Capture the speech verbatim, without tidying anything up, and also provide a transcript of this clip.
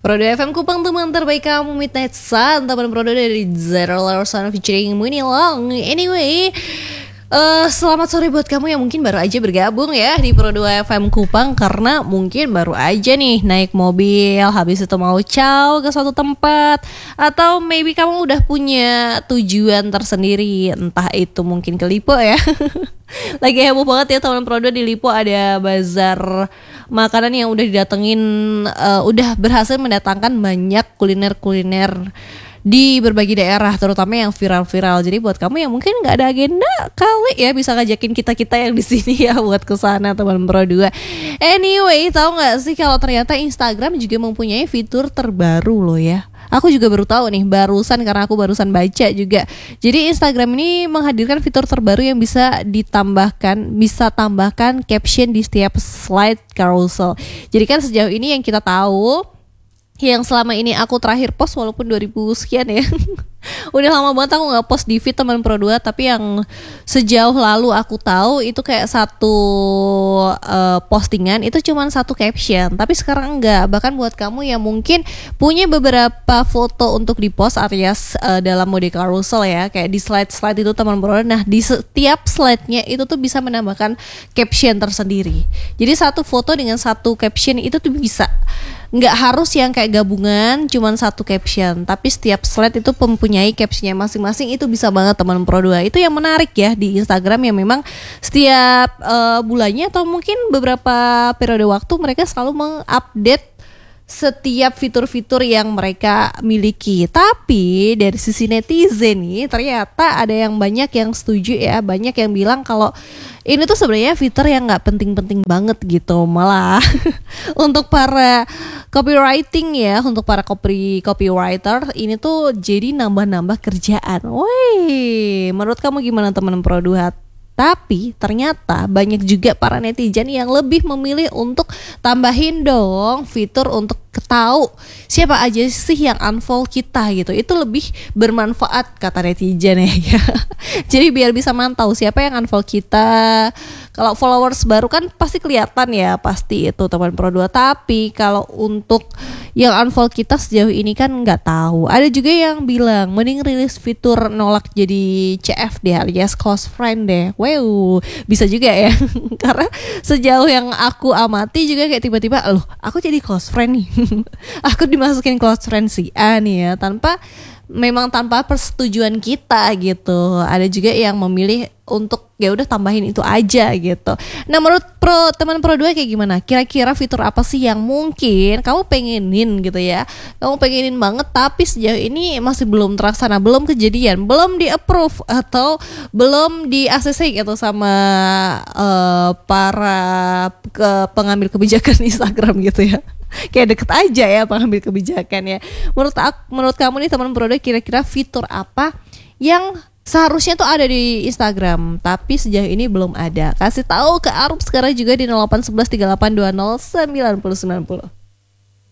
Prodo F M Kupang, teman terbaik kamu, Midnight Sun, teman Prodo dari Zero Larson featuring Muni Long. Anyway, uh, selamat sore buat kamu yang mungkin baru aja bergabung ya di Prodo F M Kupang, karena mungkin baru aja nih naik mobil, habis itu mau caw ke suatu tempat, atau maybe kamu udah punya tujuan tersendiri, entah itu mungkin ke Lipo ya. Lagi heboh banget ya teman Prodo, di Lipo ada bazar makanan yang udah didatengin, uh, udah berhasil mendatangkan banyak kuliner-kuliner di berbagai daerah, terutama yang viral-viral. Jadi buat kamu yang mungkin nggak ada agenda, kali ya bisa ngajakin kita-kita yang di sini ya buat kesana teman Prodo. Anyway, tahu nggak sih kalau ternyata Instagram juga mempunyai fitur terbaru loh ya. Aku juga baru tahu nih barusan, karena aku barusan baca juga. Jadi Instagram ini menghadirkan fitur terbaru yang bisa ditambahkan, bisa tambahkan caption di setiap slide carousel. Jadi kan sejauh ini yang kita tahu, yang selama ini aku terakhir post walaupun dua ribu sekian ya. Udah lama banget aku gak post di feed teman Pro dua, tapi yang sejauh lalu aku tahu itu kayak satu uh, postingan itu cuma satu caption, tapi sekarang enggak. Bahkan buat kamu yang mungkin punya beberapa foto untuk di post alias uh, dalam mode carousel ya, kayak di slide-slide itu teman Pro dua. Nah, di setiap slide-nya itu tuh bisa menambahkan caption tersendiri. Jadi satu foto dengan satu caption itu tuh bisa. Nggak harus yang kayak gabungan cuman satu caption, tapi setiap slide itu mempunyai captionnya masing-masing. Itu bisa banget teman Pro dua. Itu yang menarik ya di Instagram, yang memang setiap uh, bulannya atau mungkin beberapa periode waktu mereka selalu mengupdate setiap fitur-fitur yang mereka miliki. Tapi dari sisi netizen nih, ternyata ada yang banyak yang setuju ya, banyak yang bilang kalau ini tuh sebenarnya fitur yang nggak penting-penting banget gitu. Malah untuk para copywriting ya, untuk para copy copywriter ini tuh jadi nambah-nambah kerjaan. Woi, menurut kamu gimana teman Pro dua? Tapi ternyata banyak juga para netizen yang lebih memilih untuk tambahin dong fitur untuk tahu siapa aja sih yang unfollow kita gitu. Itu lebih bermanfaat kata netizen ya. Jadi biar bisa mantau siapa yang unfollow kita. Kalau followers baru kan pasti kelihatan ya, pasti itu teman Pro dua. Tapi kalau untuk yang unfollow kita sejauh ini kan nggak tahu. Ada juga yang bilang mending rilis fitur nolak jadi C F deh, alias close friend deh. Wow, bisa juga ya. Karena sejauh yang aku amati juga kayak tiba-tiba loh, aku jadi close friend nih. Aku dimasukin close friend si A nih ya, tanpa memang tanpa persetujuan kita gitu. Ada juga yang memilih untuk ya udah tambahin itu aja gitu. Nah, menurut pro teman Pro dua kayak gimana? Kira-kira fitur apa sih yang mungkin kamu pengenin gitu ya? Kamu pengenin banget tapi sejauh ini masih belum terlaksana, belum kejadian, belum di approve atau belum di A C C gitu sama uh, para ke pengambil kebijakan Instagram gitu ya. Kayak deket aja ya pengambil kebijakan ya. Menurut aku, menurut kamu nih teman Pro dua, kira-kira fitur apa yang seharusnya tuh ada di Instagram tapi sejauh ini belum ada? Kasih tahu ke Arup sekarang juga di nol delapan satu satu tiga delapan dua nol sembilan nol sembilan nol.